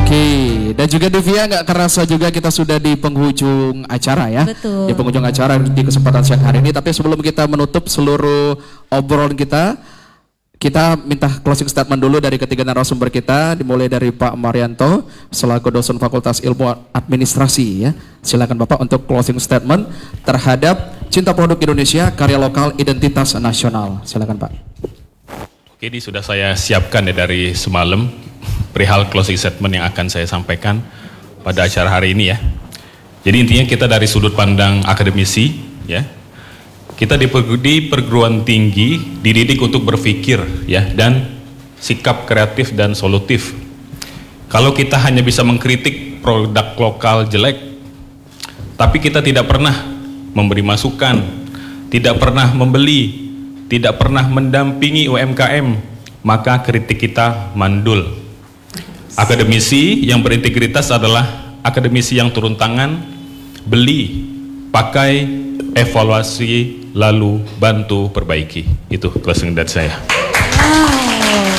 Oke, dan juga Divya, nggak kerasa juga kita sudah di penghujung acara ya. Betul. Di penghujung acara di kesempatan siang hari ini. Tapi sebelum kita menutup seluruh obrolan kita minta closing statement dulu dari ketiga narasumber kita, dimulai dari Pak Marianto selaku dosen Fakultas Ilmu Administrasi ya. Silakan Bapak untuk closing statement terhadap Cinta Produk Indonesia, karya lokal, identitas nasional. Silakan Pak. Oke, ini sudah saya siapkan ya dari semalam perihal closing statement yang akan saya sampaikan pada acara hari ini ya. Jadi intinya kita dari sudut pandang akademisi ya. Kita di perguruan tinggi dididik untuk berpikir ya dan sikap kreatif dan solutif. Kalau kita hanya bisa mengkritik produk lokal jelek, tapi kita tidak pernah memberi masukan, tidak pernah membeli, tidak pernah mendampingi UMKM, maka kritik kita mandul. Akademisi yang berintegritas adalah akademisi yang turun tangan, beli, pakai, evaluasi, lalu bantu perbaiki. Itu closing dari saya. Wow.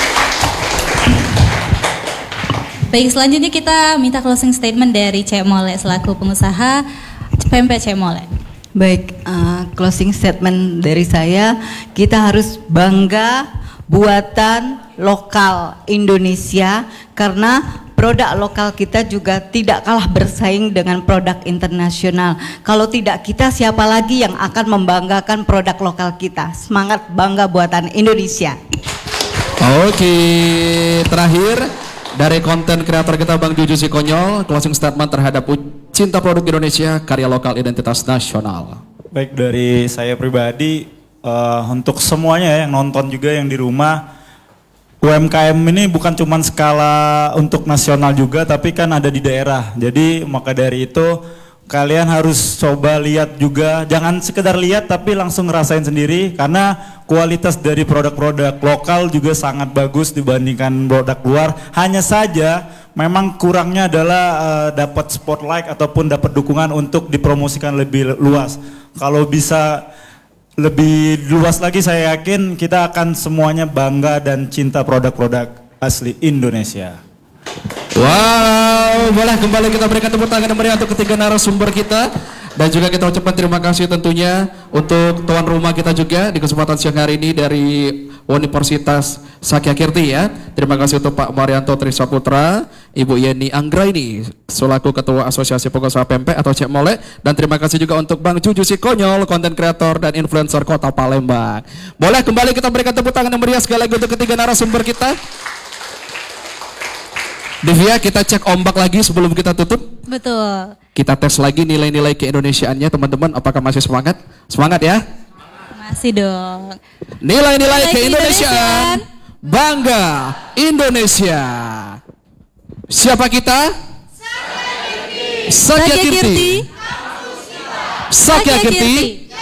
Baik, selanjutnya kita minta closing statement dari Cek Mole selaku pengusaha PMP Cek Mole. Baik, closing statement dari saya, kita harus bangga buatan lokal Indonesia karena produk lokal kita juga tidak kalah bersaing dengan produk internasional. Kalau tidak kita, siapa lagi yang akan membanggakan produk lokal kita? Semangat bangga buatan Indonesia. Oke, terakhir dari konten kreator kita Bang Juju si Konyol, closing statement terhadap Cinta Produk Indonesia, karya lokal, identitas nasional. Baik, dari saya pribadi, untuk semuanya yang nonton juga yang di rumah, UMKM ini bukan cuma skala untuk nasional juga, tapi kan ada di daerah. Jadi maka dari itu kalian harus coba lihat juga, jangan sekedar lihat tapi langsung ngerasain sendiri, karena kualitas dari produk-produk lokal juga sangat bagus dibandingkan produk luar. Hanya saja memang kurangnya adalah dapat spotlight ataupun dapat dukungan untuk dipromosikan lebih luas. Kalau bisa lebih luas lagi, saya yakin kita akan semuanya bangga dan cinta produk-produk asli Indonesia. Wow, boleh kembali kita berikan tepuk tangan yang meriah untuk ketiga narasumber kita. Dan juga kita ucapkan terima kasih tentunya untuk tuan rumah kita juga di kesempatan siang hari ini dari Universitas Sakyakirti ya. Terima kasih untuk Pak Marianto Trisaputra, Ibu Yeni Anggraini selaku Ketua Asosiasi Pengusaha PMP atau Cek Mole, dan terima kasih juga untuk Bang Juju si Konyol, konten kreator dan influencer Kota Palembang. Boleh kembali kita berikan tepuk tangan yang meriah sekali lagi untuk ketiga narasumber kita. Divya, kita cek ombak lagi sebelum kita tutup. Betul. Kita tes lagi nilai-nilai keindonesiaannya teman-teman, apakah masih semangat? Semangat ya? Masih dong. Nilai-nilai keindonesiaan, bangga Indonesia. Siapa kita? Sakyakirti. Sakyakirti.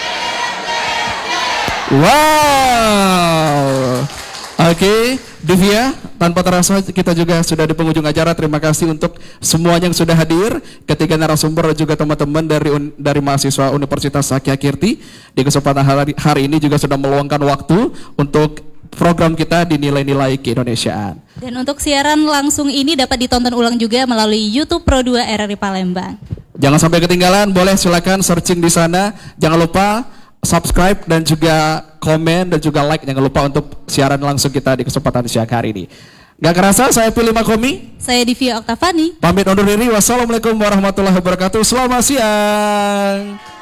Wow. Oke, Divya, tanpa terasa kita juga sudah di penghujung acara. Terima kasih untuk semuanya yang sudah hadir, ketiga narasumber juga teman-teman dari mahasiswa Universitas Sakyakirti di kesempatan hari ini juga sudah meluangkan waktu untuk program kita di nilai-nilai keindonesiaan. Dan untuk siaran langsung ini dapat ditonton ulang juga melalui YouTube Pro 2 RRI Palembang. Jangan sampai ketinggalan, boleh silakan searching di sana. Jangan lupa subscribe dan juga komen dan juga like. Jangan lupa untuk siaran langsung kita di kesempatan siang hari ini. Gak kerasa, saya Pilih Makomi, saya Divya Oktavani, pamit undur diri. Wassalamualaikum warahmatullahi wabarakatuh. Selamat siang.